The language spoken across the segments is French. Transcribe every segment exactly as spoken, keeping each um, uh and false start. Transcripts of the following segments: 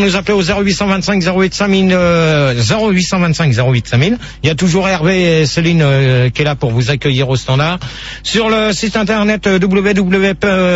Nous appelez au zéro huit cent vingt-cinq zéro huit cinq mille, euh, zéro huit cent vingt-cinq zéro huit cinq mille. Il y a toujours Hervé et Céline euh, qui est là pour vous accueillir au standard. Sur le site internet euh, w w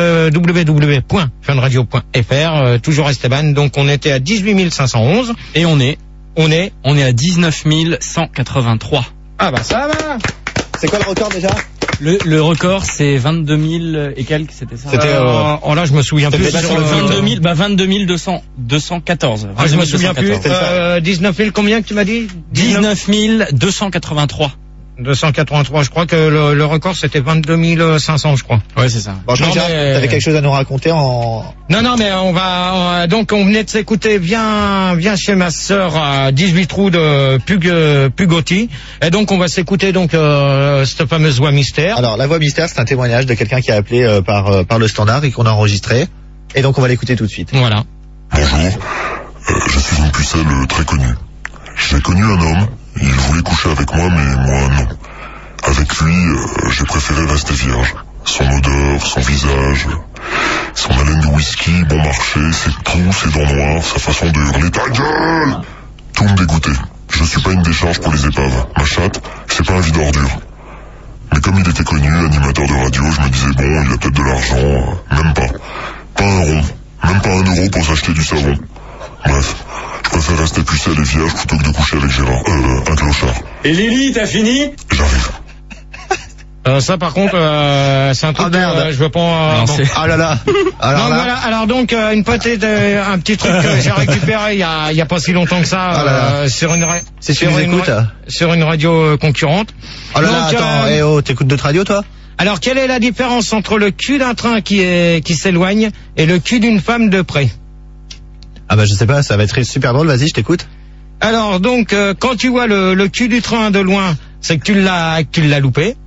w point fun radio point f r, euh, toujours Esteban. Donc on était à dix-huit mille cinq cent onze et on est, on est, on est à dix-neuf mille cent quatre-vingt-trois. Ah bah ça va. C'est quoi le record déjà? Le, le record, c'est vingt-deux mille et quelques, c'était ça? C'était, euh, oh là, je me souviens plus. Sur le vingt-deux mille, bah, vingt-deux mille deux cents, deux cent quatorze. Ah, je me souviens plus. Euh, dix-neuf mille, combien que tu m'as dit? dix-neuf mille deux cent quatre-vingt-trois. deux cent quatre-vingt-trois, je crois que le, le record c'était vingt-deux mille cinq cents, je crois. Ouais, c'est ça. Bon, je crois que mais... t'avais quelque chose à nous raconter en... Non, non, mais on va, on, donc on venait de s'écouter, viens, viens chez ma sœur à dix-huit trous de Pug, Pugotti. Et donc on va s'écouter donc, euh, cette fameuse voix mystère. Alors, la voix mystère, c'est un témoignage de quelqu'un qui a appelé euh, par, euh, par le standard et qu'on a enregistré. Et donc on va l'écouter tout de suite. Voilà. Bonjour, euh, je suis une pucelle très connue. J'ai connu un homme, il voulait coucher avec moi, mais moi non. Avec lui, euh, j'ai préféré rester vierge. Son odeur, son visage, son haleine de whisky, bon marché, ses trous, ses dents noires, sa façon de hurler « Ta gueule !» Tout me dégoûtait. Je suis pas une décharge pour les épaves. Ma chatte, c'est pas un vide ordure. Mais comme il était connu, animateur de radio, je me disais bon, il a peut-être de l'argent, euh, même pas. Pas un rond, même pas un euro pour s'acheter du savon. Bref. Je préfère rester pucelle et vierge plutôt que de coucher avec Gérard, euh, un clochard. Et Lily, t'as fini? J'arrive. Euh, ça par contre, euh, c'est un truc. Ah merde. Euh, je veux pas. Euh, Non, bon. Ah là là. Alors Donc là. voilà. Alors donc euh, une petite, euh, un petit truc que j'ai récupéré il y a, il y a pas si longtemps que ça, Ah là là. euh, sur une, ra- C'est ce sur que nous une, écoute. ra- sur une radio euh, concurrente. Oh là là, Donc, attends, euh, eh oh, t'écoutes d'autres radios toi? Alors quelle est la différence entre le cul d'un train qui est, qui s'éloigne et le cul d'une femme de près? Ah bah je sais pas, ça va être super drôle, vas-y, je t'écoute. Alors donc euh, quand tu vois le, le cul du train de loin, c'est que tu l'as, que tu l'as loupé.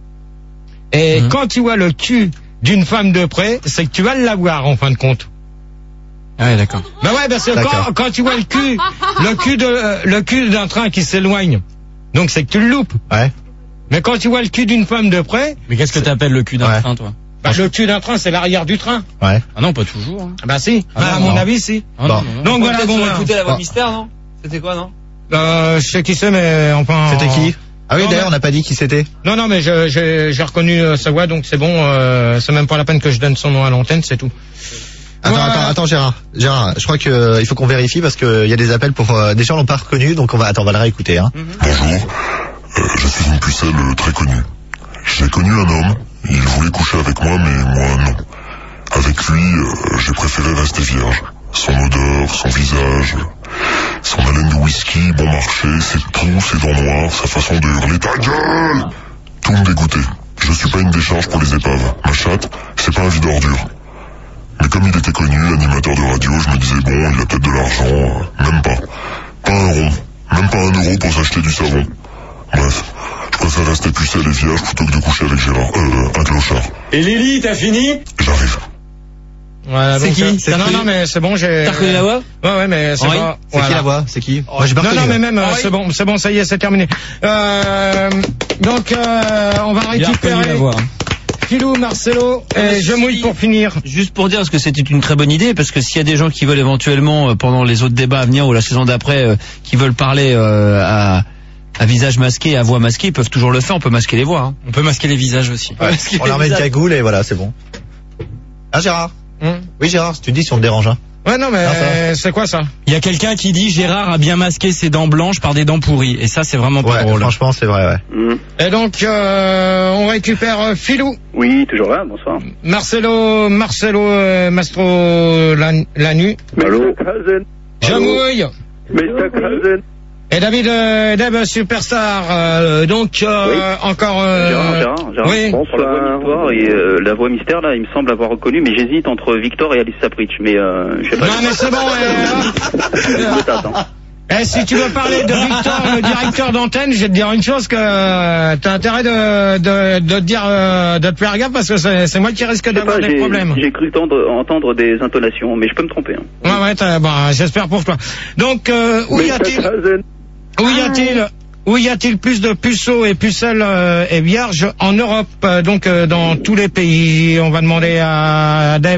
Et Mhm. quand tu vois le cul d'une femme de près, c'est que tu vas l'avoir en fin de compte. Ah ouais, d'accord. Ben ouais, parce que D'accord. quand, quand tu vois le cul, le cul de, euh, le cul d'un train qui s'éloigne, donc c'est que tu le loupes. Ouais. Mais quand tu vois le cul d'une femme de près, Mais qu'est-ce que t'appelles le cul d'un Ouais. train, toi? bah, le cul d'un train c'est l'arrière du train. Ouais. Ah non, pas toujours. Hein. Bah si, Ah bah, non, à mon non. avis si. Ah Bon. non, non, non. Donc voilà, bon, ben, Écoutez la voix Bon. mystère, non? C'était quoi, non? euh, je sais qui c'est, mais enfin. C'était qui? Ah oui, Non, d'ailleurs, mais- on n'a pas dit qui c'était. Non, non, mais je- j'ai j'ai reconnu euh, sa voix, donc c'est bon. Euh, c'est même pas la peine que je donne son nom à l'antenne, c'est tout. Attends, Ouais. attends, attends, Gérard. Gérard, je crois que euh, il faut qu'on vérifie parce que il y a des appels pour euh, des gens l'ont pas reconnu, donc on va, attends, on va le réécouter, hein. Bonjour, euh, je suis une pucelle très connue. J'ai connu un homme, il voulait coucher avec moi, mais moi non. Avec lui, euh, j'ai préféré rester vierge. Son odeur, son visage, son haleine de whisky, bon marché, ses trous, ses dents noires, sa façon de hurler « Ta gueule !» Tout me dégoûtait. Je suis pas une décharge pour les épaves. Ma chatte, c'est pas un vide ordure. Mais comme il était connu, animateur de radio, je me disais bon, il a peut-être de l'argent, euh, même pas. Pas un rond, même pas un euro pour s'acheter du savon. Bref, je préfère rester pucelle et vierge plutôt que de coucher avec Gérard, euh, un clochard. Et Lily, t'as fini? J'arrive. Voilà, C'est donc, qui euh, C'est Non, qui non, mais c'est bon, j'ai. T'as reconnu la voix? Ouais, ouais, mais c'est Henri pas. C'est voilà. qui la voix? C'est qui? Moi, j'ai pas Non, reconnu. non, mais même, euh, Henri c'est bon, c'est bon, ça y est, c'est terminé. Euh, donc, euh, on va Il a reconnu la récupérer voix. Philou, Marcelo, et je mouille pour finir. Juste pour dire, parce que c'était une très bonne idée, parce que s'il y a des gens qui veulent éventuellement, euh, pendant les autres débats à venir ou la saison d'après, euh, qui veulent parler euh, à, à visage masqué, à voix masquée, ils peuvent toujours le faire, on peut masquer les voix. Hein. On peut masquer les visages aussi. Ouais, on leur met une cagoule et voilà, c'est bon. Ah, Gérard? Hum. Oui, Gérard, si tu dis si on te dérange, hein. Ouais, non, mais Ah, ça euh, c'est quoi ça? Il y a quelqu'un qui dit Gérard a bien masqué ses dents blanches par des dents pourries. Et ça, c'est vraiment pas Ouais, drôle. franchement, c'est vrai, ouais. Et donc, euh, on récupère euh, Philou, Oui, toujours là, bonsoir. Marcelo, Marcelo, euh, Mastro Lan- Lanu, Allô? je mouille. mister Cousin. Et David, euh, Deb Superstar, euh, donc euh, Oui. encore... Euh, Gérard, Gérard, Gérard. Oui. Bon, pour la voix mystère, et, euh, la voix mystère, là, il me semble avoir reconnu, mais j'hésite entre Victor et Alice Sapritch, mais euh, je sais pas. Non mais c'est bon, Je t'attends. eh, eh, si tu veux parler de Victor, le directeur d'antenne, je vais te dire une chose que euh, t'as intérêt de, de, de te dire, euh, de te faire gaffe parce que c'est c'est moi qui risque Je sais d'avoir pas, des j'ai problèmes. j'ai cru tendre- entendre des intonations, mais je peux me tromper. Hein. Ouais, ouais, t'as- bah, j'espère pour toi. Donc, euh, où y a-t-il... Cousin. Où y a-t-il où y a-t-il plus de puceaux et pucelles euh, et vierges en Europe, euh, donc euh, dans tous les pays? On va demander à Dave.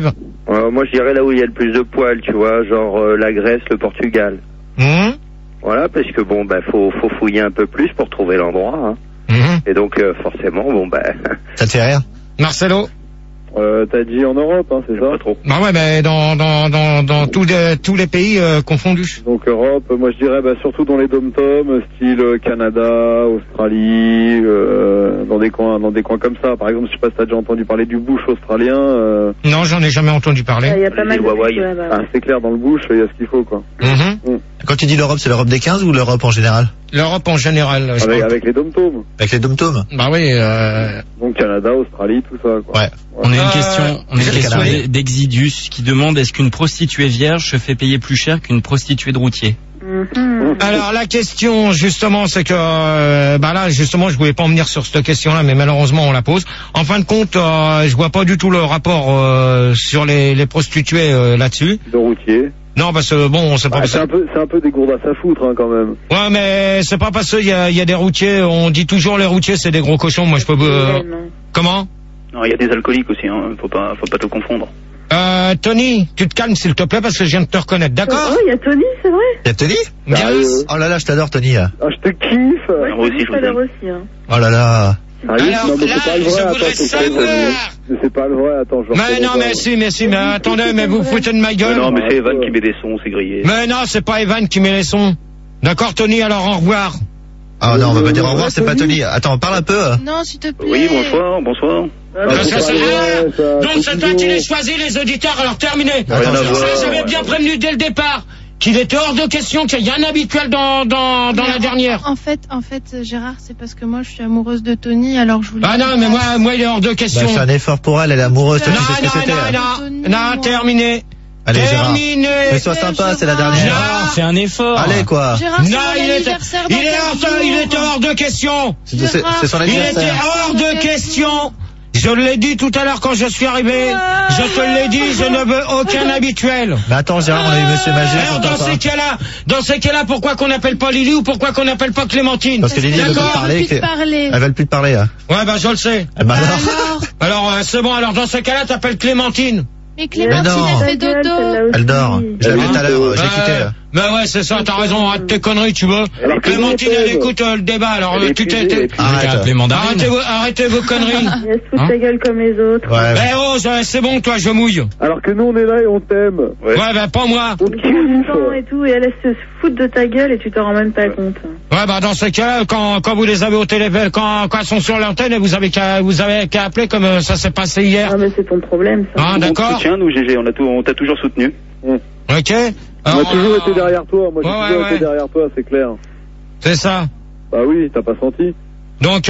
Euh, moi, je dirais là où il y a le plus de poils, tu vois, genre euh, la Grèce, le Portugal. Mmh. Voilà, parce que bon, bah, faut, faut fouiller un peu plus pour trouver l'endroit. Hein. Mmh. Et donc, euh, forcément, bon, bah... Ça te fait rire? Marcelo? Euh, t'as dit en Europe, hein, c'est ça? Pas trop. Bah ouais, bah dans dans dans dans tous les tous les pays euh, confondus. Donc Europe, moi je dirais bah, surtout dans les dom-toms, style euh, Canada, Australie, euh, dans des coins dans des coins comme ça. Par exemple, je sais pas si t'as déjà entendu parler du bush australien. Euh... Non, j'en ai jamais entendu parler. Il y a pas mal de Hawaï. trucs là-bas. Ah, c'est clair, dans le bush, il y a ce qu'il faut, quoi. Mmh. Quand tu dis l'Europe, c'est l'Europe des quinze ou l'Europe en général? L'Europe en général. je Avec, pense. avec les dom-toms. Avec les dom-toms? Bah oui. Euh... Donc Canada, Australie, tout ça, quoi. Ouais. On a une Euh, question, on a une c'est le question Canari. d'Exidus qui demande est-ce qu'une prostituée vierge se fait payer plus cher qu'une prostituée de routier? Mhm. Alors la question justement c'est que euh, bah là justement je voulais pas en venir sur cette question-là mais malheureusement on la pose. En fin de compte euh, je vois pas du tout le rapport euh, sur les, les prostituées euh, là-dessus. De routier. Non parce que bon c'est pas Ah, parce c'est que... un peu, c'est un peu des gourdasses à foutre, hein, quand même. Ouais mais c'est pas parce qu'il y a, il y a des routiers, on dit toujours les routiers c'est des gros cochons. Moi je peux euh... Ouais, non. comment? Non, il y a des alcooliques aussi, hein. Faut pas, faut pas tout confondre. Euh, Tony, tu te calmes s'il te plaît parce que je viens de te reconnaître, d'accord? Oh, il y a Tony, c'est vrai. Y'a Tony? Bien. Sérieux Oh là là, je t'adore Tony. Ah, je te kiffe. Ouais, moi aussi, je je vous l'heure aime. aussi. Hein. Oh là là. Sérieux Alors non, mais là, c'est pas le je vrai. voudrais Attends, c'est pas le savoir. vrai. Mais c'est pas le vrai. Attends, je Mais reconnais non pas. mais si, mais si, mais attendez, mais vous foutez de ma Mais gueule. non, mais c'est Evan ouais. qui met des sons, c'est grillé. Mais non, c'est pas Evan qui met les sons. D'accord, Tony, alors au revoir. Ah non, on va pas dire au revoir, Ouais, c'est pas Tony. Tony. Attends, parle un peu. Non, s'il te plaît. Oui, bonsoir, bonsoir. Ah, Donc, c'est ça, pas c'est- vrai, ah, ça, donc c'est c'est toi qui toujours- les choisis, les auditeurs, alors terminé. Attends, Rien à je- voir. Ça, j'avais bien prévenu dès le départ qu'il était hors de question, qu'il y a rien d'habituel dans, dans, dans Mais la dernière. En fait, en fait, Gérard, c'est parce que moi, je suis amoureuse de Tony, alors je voulais. Ah non, mais moi, moi, il est hors de Bah, question. fais un effort pour elle, elle est amoureuse, toi, Non, tu sais ce que non, c'était. non, Tony, non, non, moi. terminé. Allez, Gérard. Terminé. Mais sois sympa, c'est la Gérard. dernière. Non. Fais un effort. Allez, quoi. Gérard, c'est Non, mon il était, anniversaire dans il est hors, quinze de- il jours. était hors de question. C'est c'est- c'est son Il était anniversaire. hors de question. Je l'ai dit tout à l'heure quand je suis arrivé. Je te l'ai dit, je ne veux aucun habituel. Mais attends, Gérard, on a eu Monsieur Magier, Alors on dans t'entend ces pas. cas-là, dans ces cas-là, pourquoi qu'on n'appelle pas Lily ou pourquoi qu'on n'appelle pas Clémentine? Parce que Lily, elle veut plus D'accord. te parler. Plus te que- parler. Elle veut plus te parler, là. Ouais, bah je le sais. Eh ben alors. Alors, Alors euh, c'est bon. Alors dans ces cas-là, t'appelles Clémentine. mais Clémentine, non. elle fait Ta gueule, dodo. celle-là aussi. Elle dort. Je l'ai vu tout à l'heure, je l'ai Ouais, quitté. là. Bah ouais, c'est ça. T'as raison. Arrête tes conneries, tu veux. Alors, Clémentine, comment elle elle écoute euh, le débat. Alors Elle euh, est tu t'es. épuisée, elle est t'es- épuisée. Arrête. Appeler mandarine. Arrêtez vos, arrêtez vos conneries. Elle se fout Hein de ta gueule comme les autres. Ouais. Eh oh, ça, c'est bon, toi, je mouille. Alors que nous, on est là et on t'aime. Ouais, bah pas moi. On te Tu le sens kiffe. et tout, et elle elle se fout de ta gueule et tu t'en rends même pas compte. Ouais, bah dans ces cas-là, quand, quand vous les avez au téléphone, quand, quand elles sont sur l'antenne, vous avez qu'à vous avez qu'à appeler comme euh, ça s'est passé hier. Ah, mais c'est ton problème, ça. Ah, On te d'accord. soutient, nous, G G, on a tout, on t'a toujours soutenu. Ok. On a Alors, toujours euh, été derrière toi. Moi, j'ai ouais, toujours ouais, été ouais. derrière toi, c'est clair. C'est ça. Bah oui, t'as pas senti. Donc,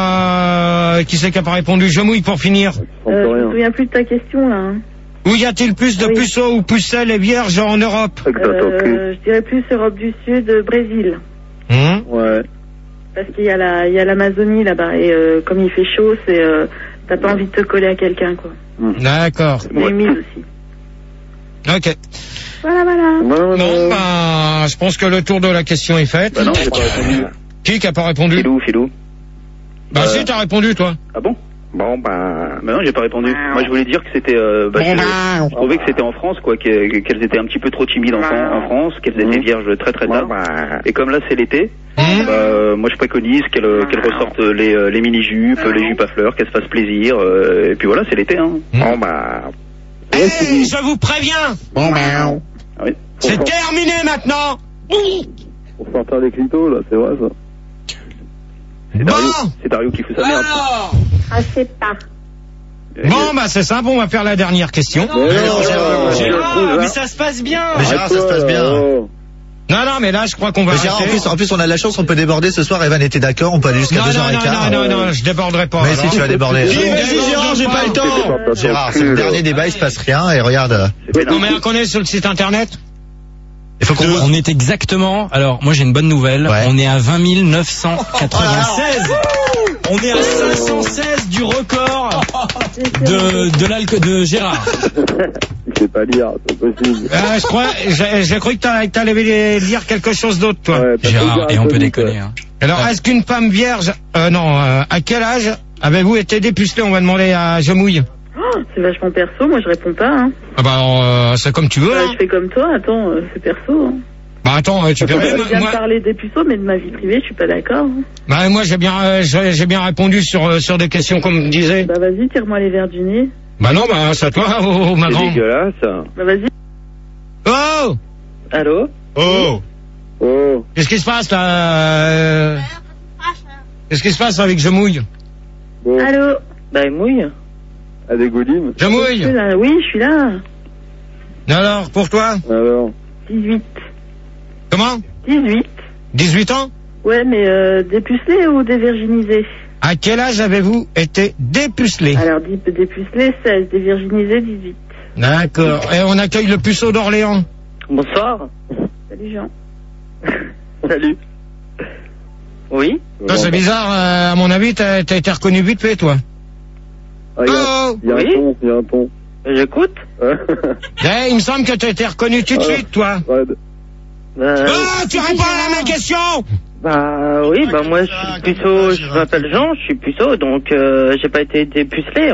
euh, qui c'est qui a pas répondu? Je mouille pour finir. Tu sens Euh, plus je me rien. souviens plus de ta question, là. hein. Où y a-t-il plus de Oui. puceaux ou pucelles et vierges en Europe? Euh, je dirais plus Europe du Sud, euh, Brésil. Hum Ouais. Parce qu'il y a la, il y a l'Amazonie là-bas, et euh, comme il fait chaud, c'est, euh, t'as pas envie de te coller à quelqu'un, quoi. D'accord. C'est humide aussi. Ok. Voilà, voilà. Non, Bon, non. bah, je pense que le tour de la question est fait. Bah non, j'ai pas répondu. Qui qui a pas répondu? Filou, filou. Bah Euh, si, t'as répondu, toi. Ah bon? Bon, bah, bah non, j'ai pas répondu. Moi, je voulais dire que c'était, euh, bah, Bon, je, bah. je trouvais que c'était en France, quoi, que- qu'elles étaient un petit peu trop timides en, Fran- en France, qu'elles étaient vierges très très tard. Et comme là, c'est l'été, Hum bah, euh, moi, je préconise qu'elles qu'elles ressortent les, euh, les mini-jupes, les jupes à fleurs, qu'elles se fassent plaisir, euh, et puis voilà, c'est l'été, hein. Bon, bah. Eh, je vous préviens, Ah oui. c'est terminé maintenant. Pour sortir les clitos, là, c'est vrai, ça. C'est Dario, Bon. c'est Dario qui fout sa merde. Alors, Ah, c'est pas. bon, bah c'est simple, on va faire la dernière question. Mais non, Gérard, Gérard, Gérard, mais ça se passe bien. Mais Gérard, ça se passe bien. Oh. Non, non, mais là, je crois qu'on va Mais Gérard, en arrêter. plus, en plus, on a de la chance, on peut déborder ce soir. Evan était d'accord, on peut aller jusqu'à Non, deux heures non, et quart. non, non, non, non, je déborderai pas. Mais si alors. tu vas déborder. Si, Vas-y, vas-y, Gérard, j'ai pas le temps. Gérard, c'est le dernier débat, il se passe rien, et regarde. C'est pénal. Combien qu'on est sur le site internet? Il faut qu'on On est exactement, alors moi j'ai une bonne nouvelle, Ouais. on est à vingt mille neuf cent quatre-vingt-seize. On est à cinq cent seize du record de, de l'alcool de Gérard. Il sait pas lire, c'est possible. Euh, je crois, j'ai j'ai cru que t'allais que t'allais lire quelque chose d'autre, toi. Ouais, t'as Gérard, pas et dit un on peu peut vite, déconner. ouais. Hein. Alors, est-ce qu'une femme vierge, euh, non, euh, à quel âge avez-vous été dépucelé? On va demander à Je mouille. Oh, c'est vachement perso, moi je réponds pas. Hein. Ah bah alors, euh, c'est comme tu veux. Bah, Hein. je fais comme toi, attends, euh, c'est perso. Hein. Bah attends, euh, tu peux Je rien. viens Moi, de parler des puceaux, mais de ma vie privée, je suis pas d'accord. Hein. bah, moi j'ai bien, euh, j'ai j'ai bien répondu sur euh, sur des questions comme me disait. Bah vas-y, tire-moi les verres du nez. Bah non, bah c'est à toi, oh, oh, ma C'est grande. dégueulasse. Bah vas-y. Oh, Allô? oh, Oh, qu'est-ce qui se passe là euh, Qu'est-ce qui se passe avec Je mouille? bon, Allô? Bah, il mouille. à des Goulim. Je Je mouille. suis là. Oui, je suis là. Alors, pour toi? Alors, dix-huit. Comment? dix-huit. dix-huit ans? Ouais, mais euh, dépucelé ou dévirginisé? À quel âge avez-vous été dépucelé? Alors, dé- dépucelé, seize. Dévirginisé, dix-huit. D'accord. Et on accueille le puceau d'Orléans. Bonsoir. Salut Jean. Salut. Oui? Toi, c'est bizarre, euh, à mon avis, t'as t'as été reconnu vite fait, toi. ah, il y a, Oh, il y a Oui. un ton, il y a un ton. J'écoute. eh, il me semble que t'as été reconnu tout de Alors. suite, toi. Fred. Bah, Oh, tu réponds à ma question! bah oui, bah moi je suis puceau, je m'appelle Jean, je suis puceau, donc euh, j'ai pas été dépucelé.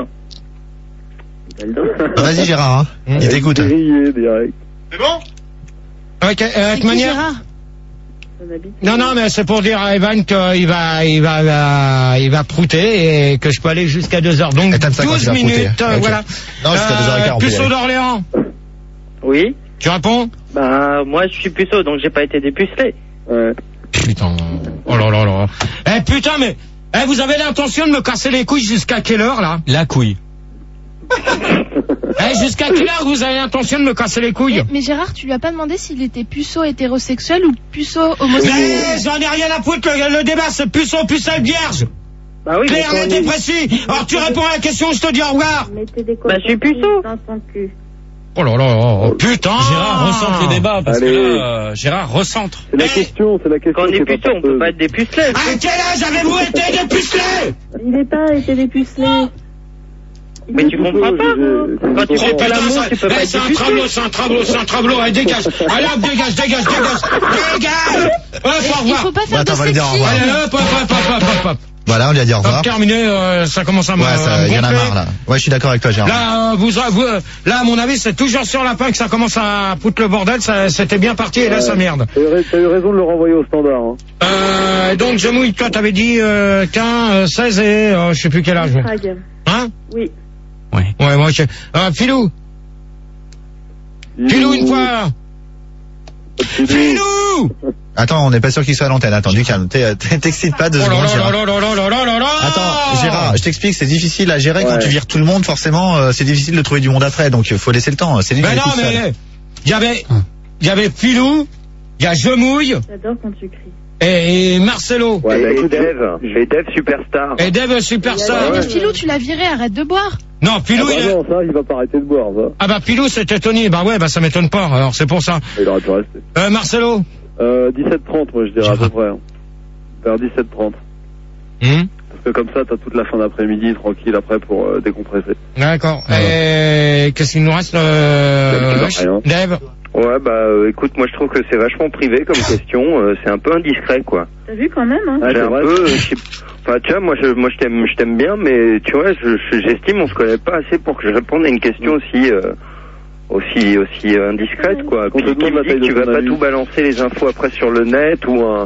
Vas-y Gérard, hein. Il t'écoute. Grillé, direct. C'est bon? Avec, euh, C'est avec qui, manière. Gérard? On habite. Non, non, mais c'est pour dire à Evan qu'il va, il va, il va, il va prouter et que je peux aller jusqu'à deux heures. Donc, Et t'aimes ça quand douze il va prouter. minutes, euh, Ok. voilà. Non, jusqu'à deux heures quinze, on peut y Puceau aller. d'Orléans. Oui? Tu réponds? Bah moi je suis puceau, donc j'ai pas été dépucelé. Ouais. Putain. Oh là là là. Eh, putain, mais, eh, vous avez l'intention de me casser les couilles jusqu'à quelle heure, là? La couille. Eh, jusqu'à quelle heure vous avez l'intention de me casser les couilles? Mais Gérard, tu lui as pas demandé s'il était puceau hétérosexuel ou puceau homosexuel? Mais j'en ai rien à foutre, le, le débat c'est puceau, pucelle vierge. Bah oui, Clair, mais net et précis. Alors tu réponds à la question, je te dis au revoir. Mettez des Bah, je suis puceau. dans ton cul. Oh là là, oh, putain. Gérard recentre le débat parce Allez. que là, euh, Gérard recentre. C'est la Eh. question, c'est la question. quand on est qui pas puceau, on peut porteuse. pas être dépucelé. À quel âge avez-vous été dépucelé? Il n'est pas été dépucelé. Il Mais est tu puceau. comprends pas? Je- Quand tu je- fais pas Putain, l'amour, ça- tu peux eh, pas être c'est un dépucelé. travelot, c'est un travelot, c'est un travelot, allez dégage, allez hop, dégage, dégage, dégage, dégage. Hop, au Il revoir. faut pas faire Attends, de on va lui dire au revoir. sexisme. Allez hop, hop, hop, hop, hop, hop. Voilà, on lui a dit au revoir. Hop, terminé, euh, ça commence à me Ouais, ça, à me il y en a gonfler. marre là. Ouais, je suis d'accord avec toi Gérard. Là, euh, vous, vous, euh, là, à mon avis, c'est toujours sur la fin que ça commence à foutre le bordel. Ça, c'était bien parti et là, ça merde. T'as eu, t'as eu raison de le renvoyer au standard. Hein. Euh, donc, je mouille. Toi, t'avais dit euh, quinze, euh, seize et euh, je sais plus quel âge. Prague. Hein? Oui. Ouais. Ouais, moi, je... Euh, Filou, Filou une fois. Filou. Attends, on n'est pas sûr qu'il soit à l'antenne. Attends, du calme. T'es- t'es- T'excites pas deux Oh là secondes là Gérard. là là là là là là là. Attends, Gérard, je t'explique, c'est difficile à gérer quand Ouais. tu vires tout le monde. Forcément, euh, c'est difficile de trouver du monde après. Donc, il faut laisser le temps. C'est lui qui Mais est non, tout seul. mais il y avait, il y avait Filou, il y a Je mouille J'adore quand tu cries. et, et Marcelo Ouais, bah, Et écoute, Dave, et Dave Superstar. et Dave Superstar. Mais Philou, tu l'as viré, arrête de boire. Non, ah Filou, bah il est... non, ça, il va pas arrêter de boire, ça. Ah bah Pilou c'était Tony, bah ouais bah ça m'étonne pas, alors c'est pour ça. Il aurait pu rester. Euh, Marcelo. Euh, dix-sept trente, moi, je dirais, à peu près. hein. Vers dix-sept trente. Hum, Parce que comme ça, t'as toute la fin d'après-midi, tranquille, après, pour euh, décompresser. D'accord. Et qu'est-ce qu'il nous reste euh... Dave, tu vas rien. Dave. Ouais, bah euh, écoute, moi je trouve que c'est vachement privé comme question, euh, c'est un peu indiscret quoi. T'as vu quand même, hein? Ah, J'ai c'est un vrai. peu, euh, je sais- enfin tu vois, moi je, moi je t'aime, je t'aime bien, mais tu vois, je, je- j'estime on se connaît pas assez pour que je réponde à une question aussi, euh, aussi, aussi euh, indiscrète quoi. Qu'on te Puis qui demande me la dit taille que tu de vas ton pas avis. tout balancer les infos après sur le net ou un.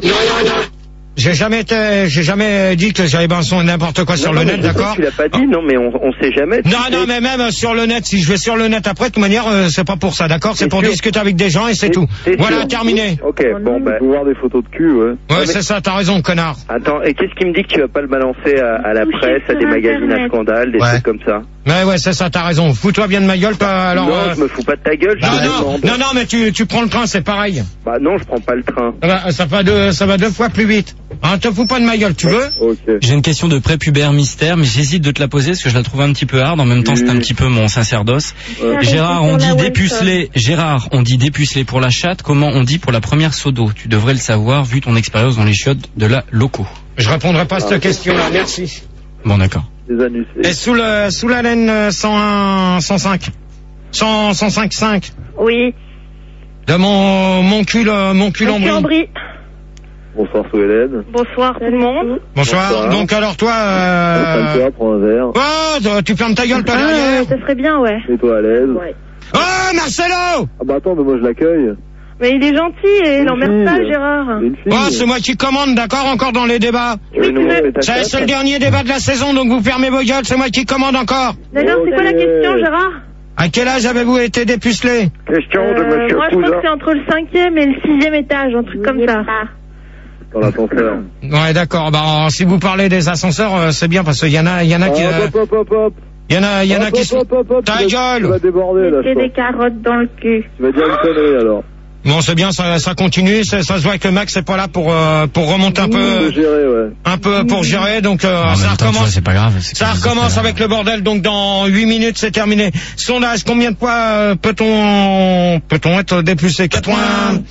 J'ai jamais été, j'ai jamais dit que j'avais balancé n'importe quoi sur Non, le mais net, je sais, d'accord? Tu l'as pas dit, non, mais on, on sait jamais. tu Non, sais. non, mais même euh, sur le net, si je vais sur le net après, de toute manière, euh, c'est pas pour ça, d'accord? C'est T'es pour sûr? discuter avec des gens et c'est T'es- tout. t'es Voilà, sûr? terminé. Ok, bon bah. Faut voir des photos de cul, ouais. Ouais, c'est ça, t'as raison, connard. Attends, et qu'est-ce qui me dit que tu vas pas le balancer à, à la Coucher presse, à sur des magazines à Internet. scandale, des Ouais. trucs comme ça? Ouais, ouais, c'est ça, t'as raison. Fous-toi bien de ma gueule, toi, alors... non, euh, je me fous pas de ta gueule, je Non, te non, demande. non, non, mais tu, tu prends le train, c'est pareil. Bah non, je prends pas le train. Ça va, ça va deux, ça va deux fois plus vite. Hein, te fous pas de ma gueule, tu veux? Ok. J'ai une question de prépubère mystère, mais j'hésite de te la poser parce que je la trouve un petit peu hard. En même temps, c'est un petit peu mon sacerdoce. Ouais. Gérard, on Pour la dit Welcome. dépucelé. Gérard, on dit dépucelé pour la chatte. Comment on dit pour la première seau d'eau? Tu devrais le savoir vu ton expérience dans les chiottes de la loco. Je répondrai pas à cette question-là, merci. Bon, d'accord. Des anus. Et sous le, sous la laine euh, cent un, cent cinq. cent, cent cinq, cinq. Oui. De mon, mon cul, euh, mon cul en Monsieur brie. Ambry. Bonsoir Sous-Hélène. Bonsoir tout le monde. Bonsoir. Bonsoir. Donc alors toi, euh... Toi, prends un verre. Oh, tu fermes ta gueule, toi, Ah, derrière. ça serait bien, ouais. Mets-toi à l'aise. Ouais. Oh, Marcelo! Ah bah attends, mais moi je l'accueille. Mais il est gentil et il Une emmerde pas, fille. Gérard. C'est une fille. Oh, c'est moi qui commande, d'accord, encore dans les débats. Tu veux nous montrer ta C'est chatte c'est le dernier débat de la saison, donc vous fermez vos gueules, c'est moi qui commande encore. D'ailleurs, c'est quoi la question, Gérard? À quel âge avez-vous été dépucelé? Question de Euh, Monsieur Moi, je crois Cousin. que c'est entre le cinquième et le sixième étage, un truc comme ça. Dans l'ascenseur. Ouais, d'accord. Bah, si vous parlez des ascenseurs, euh, c'est bien parce qu'il y en a, il y en a qui, euh, Hop, hop, hop, hop. il y en a, il y en a Hop, qui hop, sont. hop, hop, hop. Ta Tu vas- Tu vas gueule! déborder là, je Mettez des pense. carottes dans le cul. Tu vas dire une connerie alors. Bon, c'est bien, ça, ça continue. Ça, ça se voit que Max c'est pas là pour euh, pour remonter un Faut peu, gérer, ouais. un peu pour gérer. Donc euh, En ça même temps, tu vois, recommence. c'est pas grave. c'est Ça que- recommence avec le bordel. Donc dans huit minutes, c'est terminé. Sondage. Combien de fois euh, peut-on peut-on être dépucelé? quatre-vingts.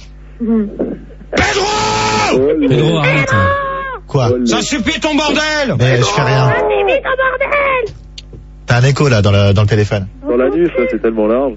Pedro! Pedro, arrête. Quoi? Ça suffit ton bordel! Mais je fais rien. T'as un écho là dans le, dans le téléphone. Dans la nuit, ça c'est tellement large.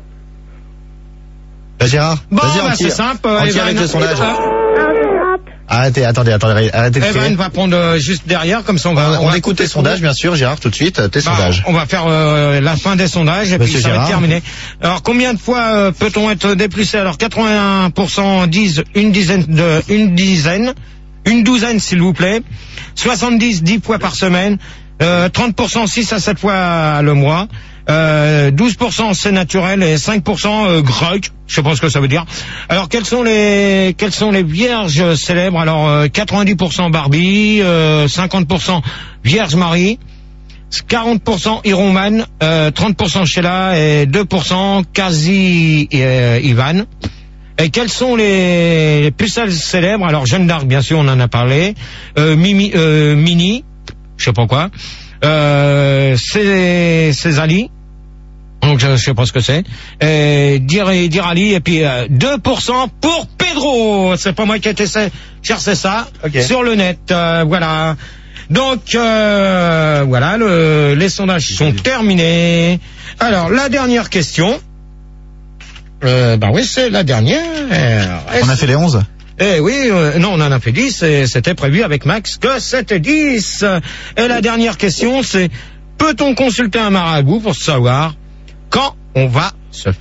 Bah Gérard, Bon, vas-y, bah, on c'est tire. simple. On tire Evan- avec le sondage. Euh, Arrêtez, attendez, attendez, arrêtez de Evan crier. va prendre euh, juste derrière, comme ça on va. On, on va écoute tes sondages, bien sûr, Gérard, tout de suite, tes Bah, sondages. on va faire euh, la fin des sondages et Monsieur puis ça va Gérard. être terminé. Alors combien de fois euh, peut-on être dépucelé? Alors quatre-vingt-un pour cent disent une dizaine de une dizaine, une douzaine s'il vous plaît. soixante-dix dix fois par semaine, euh, trente pour cent six à sept fois le mois. Euh, douze pour cent c'est naturel et cinq pour cent euh, grog, je sais pas ce que ça veut dire. Alors quelles sont les quelles sont les vierges célèbres? Alors euh, quatre-vingt-dix pour cent Barbie, euh, cinquante pour cent Vierge Marie, quarante pour cent Iron Man, euh, trente pour cent Sheila et deux pour cent Kazi euh, Ivan. Et quels sont les, les pucelles célèbres? Alors Jeanne d'Arc, bien sûr, on en a parlé. Euh, Mimi, euh, Mini, je sais pas quoi. Euh, c'est Césali. Donc je, je sais pas ce que c'est. Et Dir, Dirali et puis euh, deux pour cent pour Pedro. C'est pas moi qui ai été chercher ça Ok. sur le net. Euh, voilà. Donc euh, voilà, le, les sondages sont terminés. Alors la dernière question. Euh, bah oui, c'est la dernière. On a fait les onze. Eh oui, euh, non, on en a fait dix, et c'était prévu avec Max que c'était dix. Et la dernière question, c'est peut-on consulter un marabout pour savoir quand on va se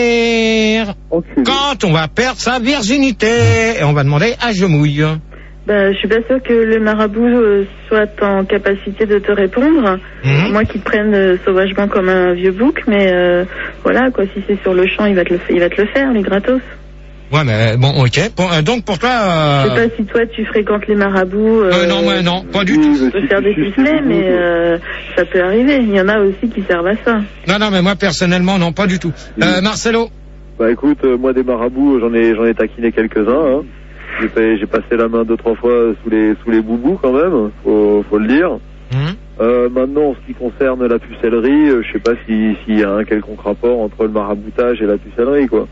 faire, Enculé. quand on va perdre sa virginité? Et on va demander à Gemouille. Bah, je suis pas sûre que le marabout euh, soit en capacité de te répondre. Mhm. Moi qui te prenne euh, sauvagement comme un vieux bouc, mais euh, voilà quoi, si c'est sur le champ, il va te le, il va te le faire, les gratos. Ouais, mais bon, ok. Pour- euh, donc pour toi, Je sais euh, pas si toi tu fréquentes les marabouts. Euh, euh, non, moi, non, pas du tout. Tu peux faire des dépuceler, mais euh, ça peut arriver. Il y en a aussi qui servent à ça. Non, non, mais moi personnellement, non, pas du tout. Euh, Marcelo. Bah écoute, euh, moi des marabouts, j'en ai j'en ai taquiné quelques-uns. Hein. J'ai fait- j'ai passé la main deux trois fois sous les sous les boubous quand même, faut faut le dire. Mhm. Euh, maintenant, en ce qui concerne la pucellerie, euh, je sais pas si s'il y a un quelconque rapport entre le maraboutage et la pucellerie, quoi.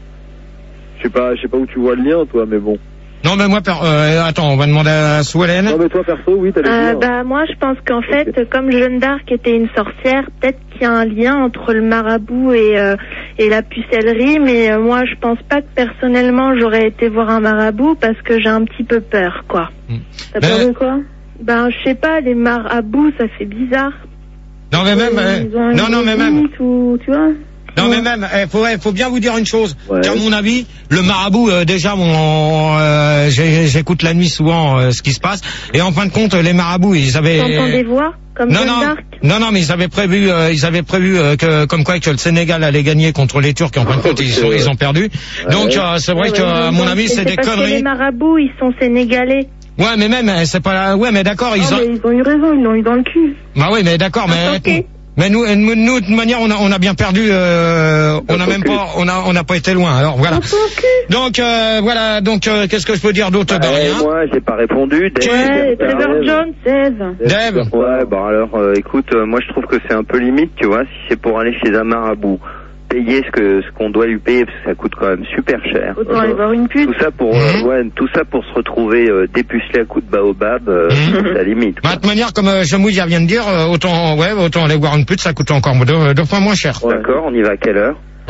Je sais pas, je sais pas où tu vois le lien, toi, mais bon. Non, mais moi, per- euh, attends, on va demander à Souhélène. Non, mais toi perso, oui, t'allais Euh, dire. bah moi je pense qu'en fait comme Jeanne d'Arc était une sorcière, peut-être qu'il y a un lien entre le marabout et euh, et la pucellerie, mais euh, moi je pense pas que personnellement j'aurais été voir un marabout parce que j'ai un petit peu peur quoi. T'as Mais- peur de quoi? Ben je sais pas, les marabouts ça fait bizarre. Non, mais même, euh, Ils ont une non, non, mais même. limite ou, tu vois? Non mais même, il faut, ouais, faut bien vous dire une chose. Ouais. Qu'à mon avis, le marabout, euh, déjà, mon, euh, j'ai- j'écoute la nuit souvent euh, ce qui se passe. Et en fin de compte, les marabouts, ils avaient. T'entends des voix comme Non Jeanne non, d'Arc. non non, mais ils avaient prévu, euh, ils avaient prévu euh, que, comme quoi, que le Sénégal allait gagner contre les Turcs. Et en fin de compte, ils, sont- ils ont perdu. Donc euh, c'est vrai Ouais, que, ouais, à ils mon ont- avis, mais c'est des parce que les conneries. marabouts ils sont sénégalais. Ouais, mais même, euh, c'est pas. la- Ouais, mais d'accord, ils Non, ont. mais ils ont eu raison, ils l'ont eu dans le cul. Bah oui, mais d'accord, mais. ok. Mais nous, nous, nous, de toute manière, on a, on a bien perdu. Euh, on a même pas, on a, on n'a pas été loin. Alors voilà. Donc euh, voilà. Donc euh, qu'est-ce que je peux dire d'autre? Bah, Bah, rien. moi, j'ai pas répondu. Dave, Ouais, t'as Trevor raison. Jones, Dave. Dave. Ouais, bah alors, euh, écoute, euh, moi je trouve que c'est un peu limite, tu vois, si c'est pour aller chez un marabout, payer ce que ce qu'on doit lui payer, parce que ça coûte quand même super cher. Autant aller voir une pute. Tout ça pour, euh, ouais, tout ça pour se retrouver euh, dépucelé à coups de baobab, euh, Mhm. c'est la limite. Bah, de toute manière, comme euh, Jamouille vient de dire, euh, autant, ouais, autant aller voir une pute, ça coûte encore deux, deux fois moins cher. Ouais. D'accord, on y va à quelle heure?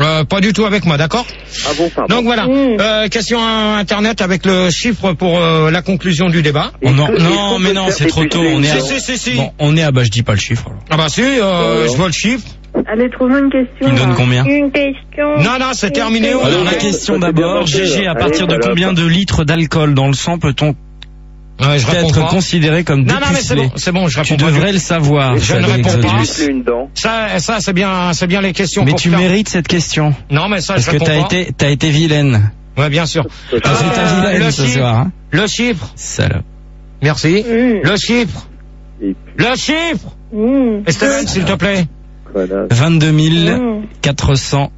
Euh, pas du tout avec moi, d'accord? Ah bon, pardon. Donc voilà, Mmh. euh, question internet avec le chiffre pour euh, la conclusion du débat. Oh non, Est-ce que- non, est-ce qu'on mais peut non, faire c'est des trop tôt. plus- On est à... Si, si, si, si. Bon, on est à, bah, je dis pas le chiffre. alors. Ah bah si, euh, je vois le chiffre. Allez, trouve-nous une question. Tu me donnes là. combien? Une question. Non, non, c'est terminé. on Alors en la a- question Ça, c'est d'abord, bien G G, à passé, partir de allez, combien de litres d'alcool dans le sang peut-on Ouais, je réponds être pas. considéré comme Non, non, mais c'est dépucelé? bon, c'est bon, je réponds Tu pas. devrais le savoir. Je ne Fabien réponds pas. Exodus. Juste une dent. Ça, ça, c'est bien, c'est bien les questions. Mais pour tu faire- mérites cette question. Non, mais ça, Parce je que réponds t'as pas. été, t'as été vilaine. Ouais, bien sûr. T'as été Euh, vilaine le ce chiffre. soir, hein. Le chiffre. Salope. Merci. Mmh. Le chiffre. Et Le chiffre. Mmh. Esteban, s'il te plaît. connasse. vingt-deux mille Mmh. quatre cents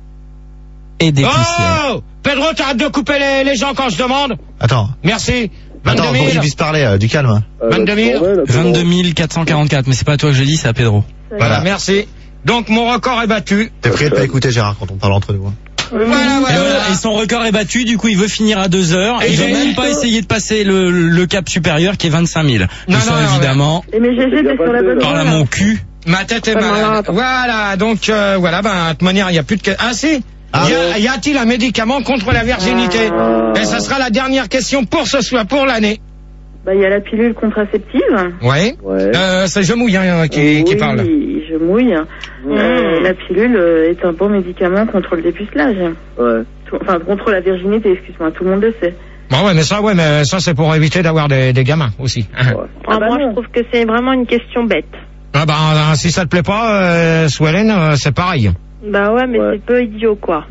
et des poussières. Oh! Pedro, t'arrêtes de couper les, les gens quand je demande. Attends. Merci. Attends, vingt-deux pour qu'il mille. puisse parler, euh, du calme. Ah, vingt-deux mille. bah, ouais, là, vingt-deux mille quatre cent quarante-quatre, mais c'est pas à toi que je le dis, c'est à Pedro. Voilà, merci. Donc, mon record est battu. T'es prié de pas écouter Gérard quand on parle entre nous. hein. Voilà, Et, voilà, voilà, voilà. et son record est battu, du coup il veut finir à deux heures, Et il veut j'ai- même pas essayer de passer le, le cap supérieur qui est vingt-cinq mille. Non, Tout ça non, non, évidemment, Et mais G G, t'es sur la bonne par voie. là là. mon cul. Ma tête est Pas malade. malade. Voilà, donc, euh, voilà, ben, de toute manière, il n'y a plus de... que- Ah, si. Ah. Y a- y a-t-il un médicament contre la virginité? Ah. Et ça sera la dernière question pour ce soir, pour l'année. Bah, il y a la pilule contraceptive. Ouais. Ouais. Euh, c'est Je mouille hein, qui, qui oui, parle. je mouille. Euh, la pilule euh, est un bon médicament contre le dépucelage. Ouais. Tout- Enfin, contre la virginité, excuse-moi, tout le monde le sait. Bon, ouais, mais ça, ouais, mais ça, c'est pour éviter d'avoir des, des gamins aussi. Ah, Ah bah moi, non. je trouve que c'est vraiment une question bête. Ah, ben, si ça te plaît pas, euh, Swellen, euh, c'est pareil. Bah ouais, mais Ouais. c'est peu idiot, quoi.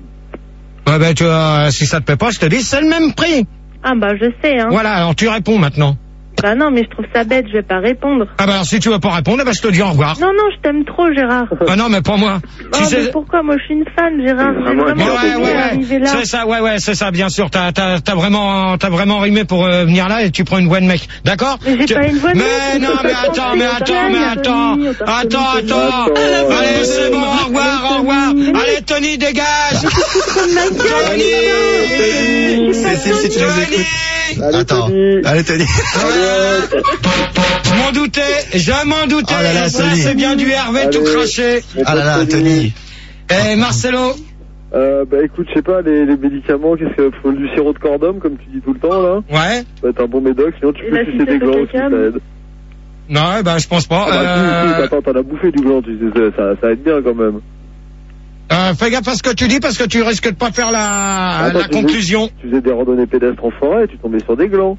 Ouais, ben, tu, euh, si ça te plaît pas, je te dis, c'est le même prix. Ah bah je sais, hein. Voilà, alors tu réponds maintenant. Bah non, mais je trouve ça bête, je vais pas répondre. Ah, ben, alors, si tu veux pas répondre, eh ben, je te dis au revoir. Non, non, je t'aime trop, Gérard. Ah, non, mais pas moi. Oh, Tu mais sais- pourquoi? Moi, je suis une fan, Gérard. J'ai Vraiment, vraiment Ouais, Merci, ouais, envie ouais, d'arriver là. c'est ça, ouais, ouais, c'est ça, bien sûr. T'as, t'as, t'as vraiment, t'as vraiment rimé pour euh, venir là et tu prends une voix de mec, d'accord? Mais j'ai Tu- pas une voix de mec, Mais c'est non, pas mais possible, attends, mais c'est attends, mais pas attends, Tony, attends, attends, attends. Attends, Allez, c'est bon, au revoir, au revoir. Tony. Allez, Tony, dégage. Comme ma gueule, Tony. je suis pas Cécile, si tu nous Tony. écoutes. Allez, Attends. Tony. Allez, Tony. Je m'en doutais, je m'en doutais. Oh là là, Ça, Tony. c'est bien du Hervé tout Allez. craché. Ah là là, Tony. Et Marcelo. Euh, bah écoute, je sais pas, les, les médicaments, qu'est-ce qu'il faut du sirop de cordum, comme tu dis tout le temps, là? Ouais. Ça va être un bon médoc, sinon tu Et peux la sucer ficelle des de glands aussi, ça cacam aide. Non, bah, je pense pas. Ah bah, si, si, Euh, attends, t'en as bouffé du gland, tu sais, ça, ça aide bien quand même. euh, fais gaffe à ce que tu dis parce que tu risques de pas faire la, Attends, la tu conclusion. Tu faisais des randonnées pédestres en forêt, tu tombais sur des glands.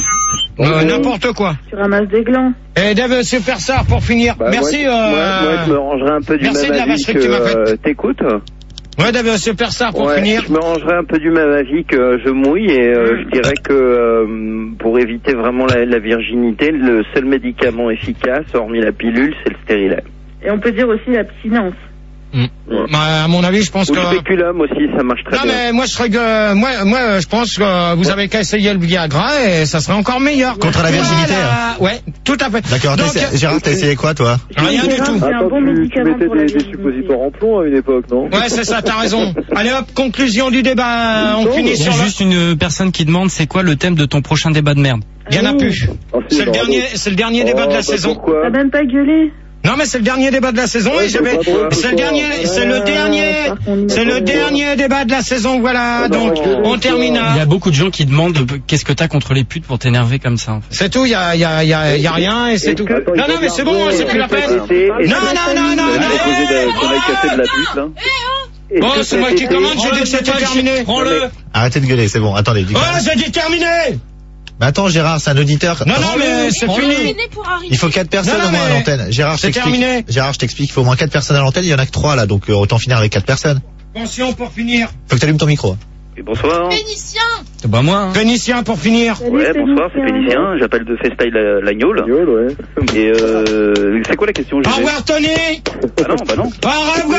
Euh, N'importe quoi. Tu ramasses des glands. Et Dave Superstar pour finir. Bah, Merci. Moi, euh, moi, moi, je me rangerai un peu du merci même de la avis vacherie que que tu m'as faite. euh, t'écoutes. Ouais, Dave Superstar pour Ouais, finir. je me rangerai un peu du même avis que je mouille et euh, je dirais que euh, pour éviter vraiment la, la virginité, le seul médicament efficace, hormis la pilule, c'est le stérilet. Et on peut dire aussi l'abstinence. Mm. Bah, à mon avis, je pense Ou que. le spéculum aussi, ça marche très Non bien. mais moi je serais que moi moi je pense que vous avez qu'à essayer le Viagra et ça serait encore meilleur. Contre la virginité, Voilà. Ouais, tout à fait. D'accord, Donc, t'as essayé- Gérard, t'as essayé quoi, toi? rien du Gérard, tout. C'est un Attends, bon tu, tu médicament mettais pour la des, des virginité. suppositoires en plomb à une époque, non? Ouais, c'est ça, t'as raison. Allez hop, conclusion du débat. On Non, finit Il y sur a le... juste une personne qui demande c'est quoi le thème de ton prochain débat de merde. Il y en a plus. Ah, si, C'est le non, dernier, non. c'est le dernier débat Oh, de la bah, saison. Pourquoi? T'as même pas gueulé. Non mais c'est le dernier débat de la saison Ouais, et j'avais, c'est pas drôle, c'est le c'est dernier, pas- c'est le Ouais, dernier, par contre, il c'est m'a le pas- dernier débat de la saison. Voilà, Ouais, donc ouais, on ouais. termine. Il y a beaucoup de gens qui demandent euh, qu'est-ce que t'as contre les putes pour t'énerver comme ça en fait. C'est tout, il y a, il y a, il y a, il y a rien et c'est Et tout. que- Non Attends, non mais c'est bon, il c'est plus la faut peine. Été, et Non non non non on a causé de- non. qu'on a cassé de la pute, là. Est-ce Bon, que c'est moi cet qui été- commande, j'ai dit que c'était terminé. Prends-le. Arrêtez de gueuler, c'est bon. Attendez, du Oh, calme. j'ai dit terminé. Mais attends, Gérard, c'est un auditeur. Non non mais c'est fini. Terminé pour arriver. Il faut quatre personnes Non, non, au moins à mais l'antenne. Gérard, je c'est t'explique. terminé. Gérard, je t'explique. Il faut au moins quatre personnes à l'antenne. Il y en a que trois là, donc euh, autant finir avec quatre personnes. Attention pour finir. Faut que t'allumes ton micro. Et bonsoir. Vénitien. C'est pas moi. Hein. Vénitien pour finir. Salut, Ouais, bonsoir, c'est Félicien. Félicien, j'appelle de Festyle la- Lagnol. Gueule, ouais. Et euh, c'est quoi la question, Au G G? revoir Tony. Ah non, bah non. Au revoir.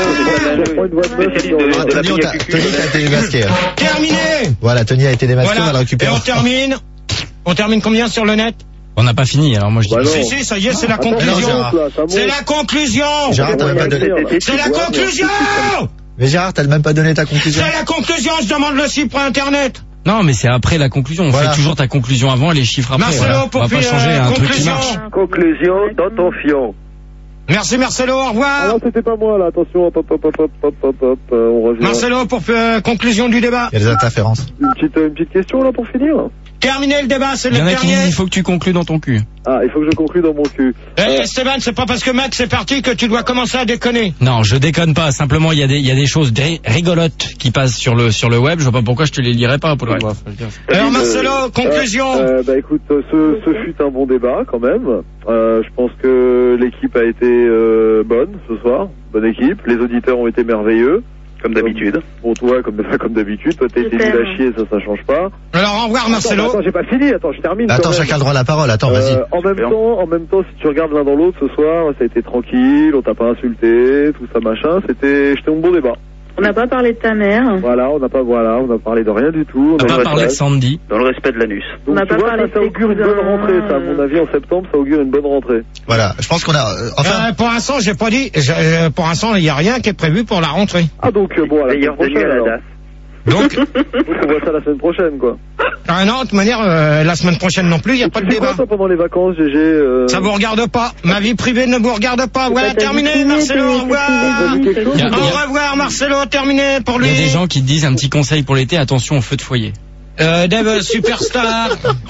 Je prends une voix de meuf, Spécialiste dans- de, Ah, de la Tony, on t'a- P Q Q. Tony, t'as été démasqué. Terminé. Voilà, Tony a été démasqué, on va le Voilà. Et récupérer. on termine. On termine combien sur le net? On n'a pas fini alors moi je dis. Bah non. Si si, ça y est, c'est la Attends, conclusion. non, Gérard. là, ça monte. C'est la conclusion. Gérard, t'as même pas donné. C'est la conclusion. Mais Gérard, t'as même pas donné ta conclusion. C'est la conclusion. Je demande le chiffre internet. Non mais c'est après la conclusion. On Voilà. fait toujours ta conclusion avant et les chiffres après. Marcelo, voilà. pour On va pas finir, changer euh, un truc qui conclusion. marche. Conclusion dans ton fion. Merci Marcelo, au revoir. Ah non, c'était pas moi là, attention, hop, hop, hop, hop, hop, hop, hop, hop, euh, on revient. Marcelo, pour euh, conclusion du débat. Il y a des interférences. Une petite, une petite question là pour finir. Terminé le débat, c'est le Il y en a qui dernier. disent il faut que tu conclues dans ton cul. Ah, il faut que je conclue dans mon cul. Eh, Euh, Esteban, c'est pas parce que Max est parti que tu dois commencer à déconner. Non, je déconne pas. Simplement, il y a des, il y a des choses dri- rigolotes qui passent sur le, sur le web. Je vois pas pourquoi je te les lirais pas, Paul. Ouais. Alors euh, Marcelo, conclusion. Euh, euh, bah écoute, euh, ce, ce fut un bon débat quand même. Euh, je pense que l'équipe a été euh, bonne ce soir, bonne équipe. Les auditeurs ont été merveilleux. Comme d'habitude. Bon, toi, comme, comme d'habitude, toi t'as été nul à chier, ça, ça change pas. Alors au revoir Marcelo. Attends, attends, j'ai pas fini, attends, je termine. Attends, quand même. chacun a le droit à la parole. Attends, vas-y. Euh, en même temps, en même temps, si tu regardes l'un dans l'autre ce soir, ça a été tranquille, on t'a pas insulté, tout ça machin, c'était, c'était un bon débat. On n'a pas parlé de ta mère. Voilà, on n'a pas, voilà, on a parlé de rien du tout. On a n'a pas parlé de Sandy. Dans le respect de l'anus. Donc, On n'a tu pas vois, parlé ça, ça de tes augure une bonne cousins, rentrée, ça. À euh. mon avis, en septembre, ça augure une bonne rentrée. Voilà. Je pense qu'on a, euh, enfin. Euh, pour l'instant, j'ai pas dit. je- euh, pour l'instant, il y a rien qui est prévu pour la rentrée. Ah, donc, euh, bon, à la semaine D'ailleurs, de nuit prochaine, à la alors. D A S. Donc, Donc, on voit ça la semaine prochaine, quoi. ah non, de toute manière, euh, la semaine prochaine non plus, il y a pas de Tu fais quoi, débat. toi, pendant les vacances, G G euh... Ça vous regarde pas. Ma vie privée ne vous regarde pas. Ouais, T'as terminé, dit Marcelo. Au t'as revoir. dit quelque chose Il y a- il y a- Au revoir, Marcelo. Terminé pour Il lui. y a des gens qui te disent un petit conseil pour l'été. Attention au feu de foyer. Euh, Dave, superstar.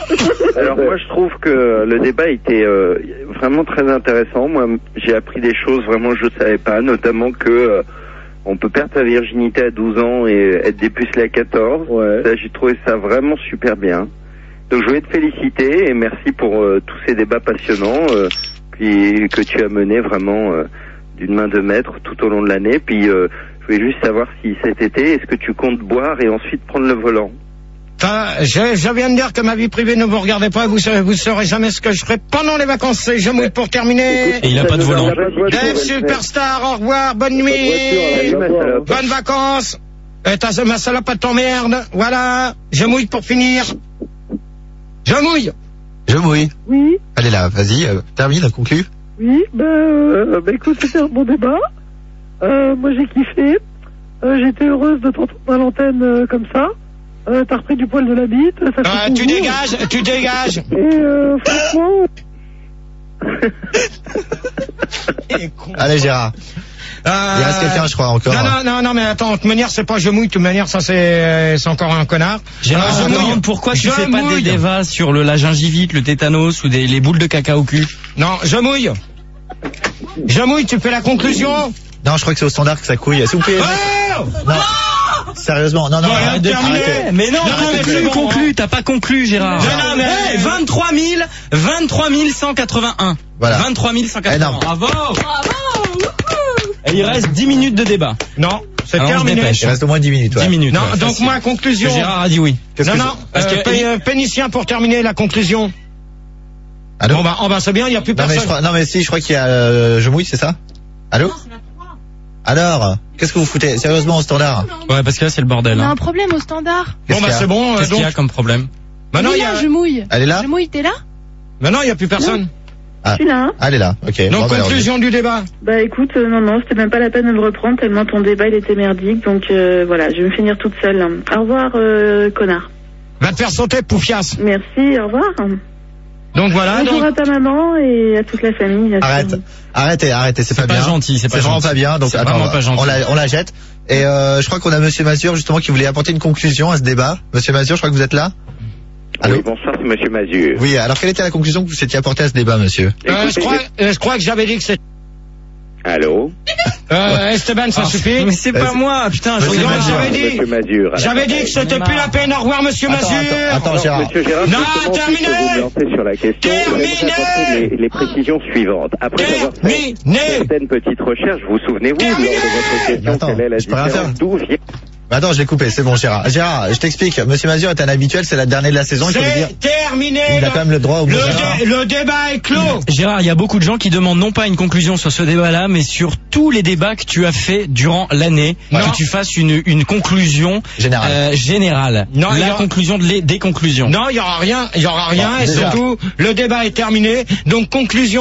Alors moi je trouve que le débat était euh, vraiment très intéressant. Moi j'ai appris des choses vraiment que je ne savais pas, notamment que euh, on peut perdre sa virginité à douze ans et être dépucelé à quatorze. Ouais. Ça, j'ai trouvé ça vraiment super bien. Donc je voulais te féliciter et merci pour euh, tous ces débats passionnants euh, puis, que tu as menés vraiment euh, d'une main de maître tout au long de l'année. Puis euh, je voulais juste savoir si cet été, est-ce que tu comptes boire et ensuite prendre le volant? Ça, je, je viens de dire que ma vie privée ne vous regardez pas. Vous saurez, vous saurez jamais ce que je ferai pendant les vacances. C'est je mouille pour terminer. Et il a pas de volant. Dave, superstar. Au revoir. Bonne nuit. Voiture, ma salope. Bonnes vacances. Et t'as ma salope à t'emmerde. Voilà. Je mouille pour finir. Je mouille. Je mouille. Oui, Allez là, vas-y, euh, termine, conclue. oui, bah, euh, bah écoute, c'était un bon débat. Euh, moi j'ai kiffé. Euh, J'étais heureuse de t'entendre à l'antenne euh, comme ça. Euh, T'as repris du poil de la bite. Ça fait Euh, tu plaisir. dégages. Tu dégages. Et euh, franchement, Allez, Gérard. Euh, Il reste quelqu'un, je crois, encore. Non, non, non, non, mais attends, de toute manière, c'est pas je mouille, de toute manière, ça c'est, c'est encore un connard. Gérard, Euh, je me mouille. demande pourquoi tu Je fais pas des mouille. débats sur le, la gingivite, le tétanos ou des, les boules de caca au cul. Non, je mouille. Je mouille, tu fais la conclusion. Non, je crois que c'est au standard que ça couille. S'il vous plaît. Oh Non. Sérieusement, non, non, Bon, arrête de- terminé. arrêtez. Mais non, Non, t'as mais conclu, c'est bon, conclu, hein. t'as pas conclu, Gérard. Non, non, mais- Hey, vingt-trois mille, vingt-trois mille cent quatre-vingt-un. Voilà. vingt-trois mille cent quatre-vingts. Énorme. Bravo. Et il reste dix minutes de débat. Non, c'est Alors, on se terminé. dépêche. Il reste au moins dix minutes, ouais. dix minutes. Non, ouais, donc facile. moi, conclusion. Que Gérard a dit oui. Qu'est-ce Non, que non, Parce euh, que- P- euh, Pénicien pour terminer la conclusion. Allô? Bon bah, oh bah c'est bien, il y a plus Non mais, je personne. crois, non mais si, je crois qu'il y a, euh, je mouille, c'est ça? Allô? Alors, qu'est-ce que vous foutez? Sérieusement au standard? Ouais, parce que là, c'est le bordel. On a Hein. un problème au standard. Qu'est-ce Bon bah qu'il y a c'est bon. euh, Qu'est-ce qu'il y a donc, comme problème? maintenant Oui, il y là, a, je mouille. Elle est là? Je mouille, t'es là? maintenant il y a plus personne. Ah, je suis là. elle est là, ok. Donc Bon, bah, alors, conclusion du débat. Bah écoute, euh, non, non, c'était même pas la peine de me reprendre tellement ton débat il était merdique. Donc euh, voilà, je vais me finir toute seule. Au revoir, euh, connard. Va te faire sauter, poufias. Merci, au revoir. Donc voilà. Bonjour Donc, à ta maman et à toute la famille. bien sûr. Arrête, arrêtez, arrêtez, c'est pas, pas bien. gentil, c'est pas vraiment gentil. pas bien. Donc C'est attends, vraiment pas gentil. on la, on la jette. Et euh, je crois qu'on a Monsieur Mazur justement qui voulait apporter une conclusion à ce débat. Monsieur Mazur, je crois que vous êtes là. Allô? Oui, bonsoir, c'est Monsieur Mazur. Oui. Alors quelle était la conclusion que vous étiez apportée à ce débat, monsieur? euh, je crois, euh, je crois que j'avais dit que c'est. Allô? Euh, Esteban, ça Ah, suffit. Mais c'est pas moi, putain. je Monsieur Non, regarde. Mazur. j'avais dit. Monsieur Mazur. J'avais dit que c'était plus la peine. Au revoir, Monsieur Attends, Mazur. attends, attends, Alors, Gérard. Monsieur Gérard, Non, justement, terminé. puisque vous me lancez sur la question, Terminé. j'aimerais apporter les, les précisions suivantes. Après avoir fait Terminé. certaines petites recherches, vous souvenez-vous lors de votre question Attends, quelle est la je peux rien différence faire. d'où vient Bah attends, je l'ai coupé, c'est bon, Gérard. Gérard, je t'explique. Monsieur Mazur est un habituel, c'est la dernière de la saison. Il faut lui dire. C'est terminé. Il a quand même le droit au Le, mot Gérard. dé- le débat est clos. Gérard, il y a beaucoup de gens qui demandent non pas une conclusion sur ce débat-là, mais sur tous les débats que tu as fait durant l'année, Non. que tu fasses une, une conclusion Générale. euh, générale. Non, il y la a- conclusion de les, des conclusions. Non, il y aura rien, il y aura rien, Bon, et déjà. surtout, le débat est terminé. Donc conclusion,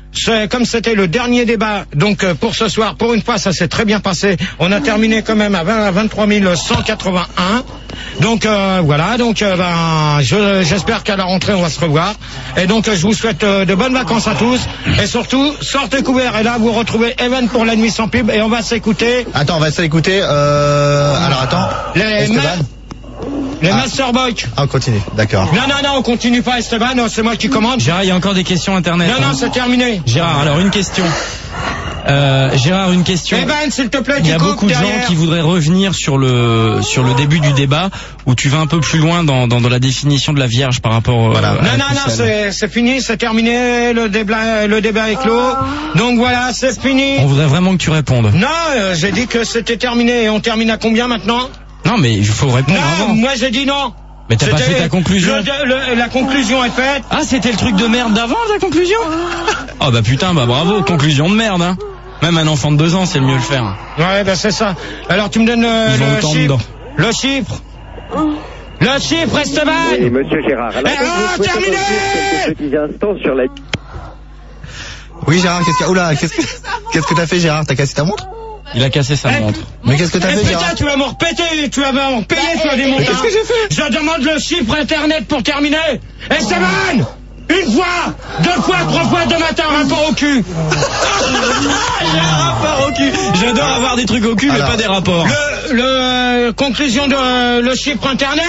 c'est, comme c'était le dernier débat, donc euh, pour ce soir, pour une fois, ça s'est très bien passé. On a terminé quand même à, vingt, à vingt-trois mille cent quatre-vingt-un. Donc euh, voilà, donc euh, ben, je, j'espère qu'à la rentrée on va se revoir. Et donc euh, je vous souhaite euh, de bonnes vacances à tous. Et surtout, sortez couverts. Et là, vous retrouvez Evan pour la nuit sans pub. Et on va s'écouter. Attends, on va s'écouter. Euh... Alors attends. Les, Esteban. les Ah. Master Boy. Ah, on continue. D'accord. Non, non, non, on continue pas, Esteban. Non, c'est moi qui commande. Gérard, il y a encore des questions internet. Non, non, hein. c'est terminé. Gérard, alors une question. Euh, Gérard, une question. Evan, s'il te plaît, Il y tu a coupes beaucoup de gens derrière. qui voudraient revenir sur le sur le début du débat où tu vas un peu plus loin dans dans, dans la définition de la Vierge par rapport euh, Voilà. à Non, la non, non, pucelle. c'est, c'est fini, c'est terminé, le débat, le débat est clos. Donc voilà, c'est fini. On voudrait vraiment que tu répondes. Non, euh, j'ai dit que c'était terminé. Et on termine à combien maintenant? Non, mais il faut répondre Non, avant. moi j'ai dit non. Mais t'as pas C'était- fait ta conclusion. le- le- La conclusion est faite. Ah, c'était le truc de merde d'avant, ta conclusion? Oh bah putain, bah bravo, conclusion de merde, hein. Même un enfant de deux ans, c'est le mieux le faire. Ouais, ben c'est ça. Alors tu me donnes le, Ils ont le autant chiffre. dedans. Le chiffre. Le chiffre, Esteban. Oui, monsieur Gérard. Alors, Eh, donc, ah, je souhaite terminé revenir quelques petits instants sur la... Oui, Gérard, qu'est-ce que... Oula, qu'est-ce que... Qu'est-ce que t'as fait, Gérard? T'as cassé ta montre? Il a cassé sa Eh, montre. Mais qu'est-ce que t'as Eh, fait, putain, Gérard? tu vas me repéter, tu vas me repayer, tu vas démonter. qu'est-ce que j'ai fait? Je demande le chiffre internet pour terminer. Esteban! Une fois, deux fois, trois fois, deux matins, rapport au cul. Il y a un rapport au cul. J'adore avoir des trucs au cul, mais Alors, pas des rapports. Le, le, euh, conclusion de, euh, le chiffre internet.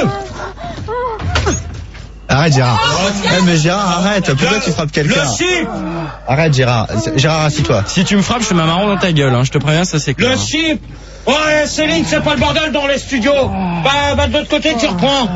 Arrête, Gérard. Eh, mais Gérard, arrête. Pourquoi tu frappes Le quelqu'un? chiffre, Arrête, Gérard. Gérard, assis-toi. Si tu me frappes, je te mets un marron dans ta gueule, hein. Je te préviens, ça c'est clair. le chiffre. Ouais, Céline, c'est pas le bordel dans les studios. Bah, bah de l'autre côté, tu reprends.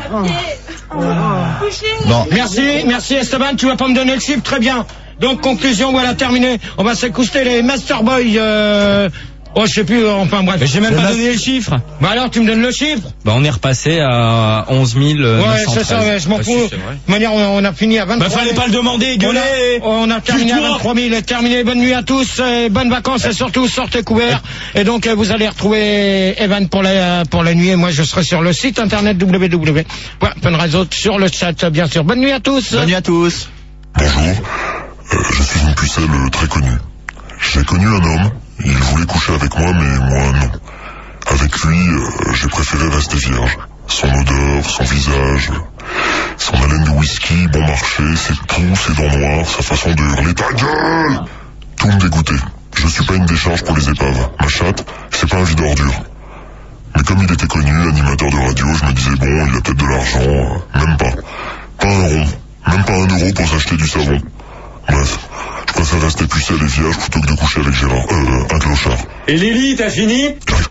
Bon. Merci, merci Esteban, tu vas pas me donner le chiffre, très bien. Donc conclusion, voilà, terminé. On va s'écouter les Master Boy. Euh... Oh, je sais plus, euh, enfin bref. Mais j'ai même Le pas mas- donné le chiffre. Bah alors, tu me donnes le chiffre. Bah on est repassé à onze mille neuf cent treize. Ouais, c'est ça, ouais, je m'en Ah, fous. si, De c'est vrai. toute manière, on, on a fini à vingt-trois. Bah fallait pas le demander, On gueuler. a, on a terminé à Tue-toi. vingt-trois mille, et terminé. Bonne nuit à tous, et bonnes vacances, et surtout, sortez couverts. Et donc, euh, vous allez retrouver Evan pour la, pour la nuit, et moi, je serai sur le site internet w w w point punradio sur le chat, bien sûr. Bonne nuit à tous. Bonne nuit à tous. Bonjour, euh, je suis une pucelle euh, très connue. J'ai connu un homme, il voulait coucher avec moi, mais moi non. Avec lui, euh, j'ai préféré rester vierge. Son odeur, son visage, son haleine de whisky, bon marché, ses poux, ses dents noires, sa façon de hurler « Ta gueule !» Tout me dégoûtait. Je suis pas une décharge pour les épaves. Ma chatte, c'est pas un vide ordure. Mais comme il était connu, animateur de radio, je me disais bon, il a peut-être de l'argent, euh, même pas. Pas un rond, même pas un euro pour s'acheter du savon. Bref, je préfère rester pucelle et vierge plutôt que de coucher avec Gérard, euh, un clochard. Et Lily, t'as fini? J'arrive